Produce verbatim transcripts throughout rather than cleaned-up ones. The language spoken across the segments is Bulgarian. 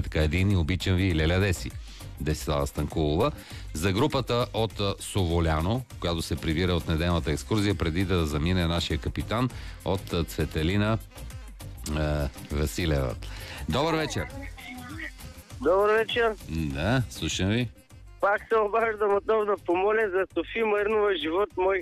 така един и обичам ви, Леля Деси. Десислава Станкулова. За групата от Соволяно, която се прибира от неделната екскурзия, преди да замине нашия капитан от Цветелина е, Василева. Добър вечер! Добър вечер! Да, слушам ви. Пак се обаждам отново да помоля за Софи Мърнова "Живот мой".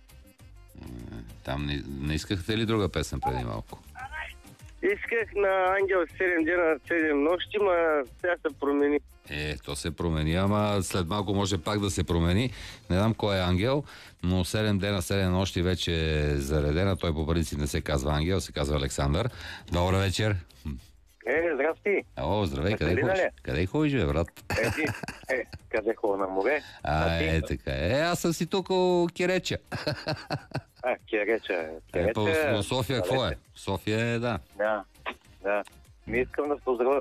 Там не, не искахте ли друга песен преди малко? Исках на Ангел седем дена, седем нощи, ма сега се промени. Е, то се промени, ама след малко може пак да се промени. Не знам кой е Ангел, но седем дена, седем нощи вече е заредена. Той по принцип не се казва Ангел, се казва Александър. Добър вечер. Е, здрасти. О, здравей, къде ходиш? Къде ходиш, бе, брат? Е, ти, е, къде ходя на море? А, а е, така. Е, аз съм си тук у Киреча. А, Киреча. Е, по, по София какво е? София е, да. Да, да. Ми искам да поздравя.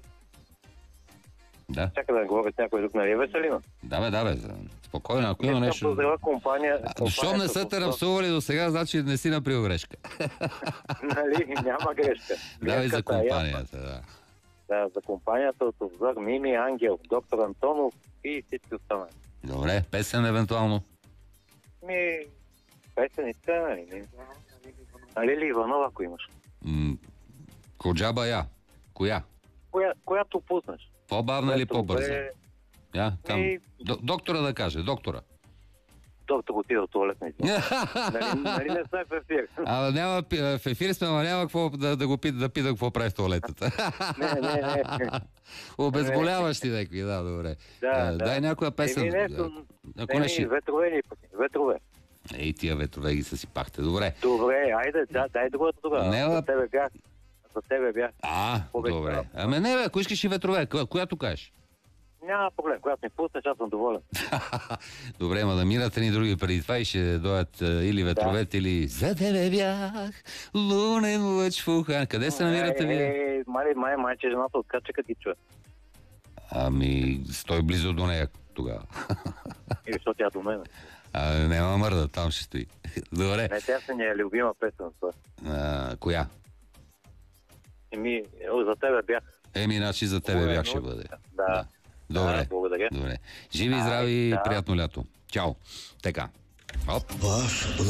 Да. Чакай да говоря с някой друг, нали е Веселина? Да, бе, да, бе. Спокойно, ако има нещо... Искам поздравя компания... Защо не са те разпсували до сега, значи не си направил грешка. Нали, няма грешка. Да, и за компанията, да. Да, за компанията от Обзор, Мими, Ангел, доктор Антонов и всички останали. Добре, песен евентуално. Ми, песените, нали? Нали ли Иванова, ако имаш? М- Коджаба я. Коя? Коя, която пуснеш. По-бавна или Което по-бърза? бе... Я, там. Ми... Д- доктора да каже, доктора. Доктор отида от туалетната. нали, нали не сме в ефир? А, няма, в ефир сме, но няма какво да, да го пита, да пита какво прави в туалетата. не, не, не. Обезболяващи някакви, да, добре. Да, а, да. Дай някоя песен. Еми, не, да. Ако не, не ще... ветрове ли? Ветрове. Ей, тия ветрове ги са си пахте. Добре. Добре, айде, да, дай другата тогава. Не, за тебе бях. За тебе бях. А, Побег, добре. да. Ами не, бе, ако искаш и ветрове, коя, която кажеш? Няма проблем, когато ми пуснеш, аз съм доволен. Добре, ма да минат ни други преди това и ще дойдат или ветровете, да. Или за тебе бях, лунен лъч в уха. Къде се намирате вие? Е, май, май, май, че жената от Качека ти чуе. Ами, стой близо до нея тогава. И защо тя до мен? А, няма мърда, там ще стои. Добре. Не, тя се ни е любима песен. А, коя? Еми, за тебе бях. Еми, значи за тебе бях ще бъде. Да. да. Добре. Да, благодаря. Добре. Живи и здрави и да. приятно лято. Чао. Така. Оп.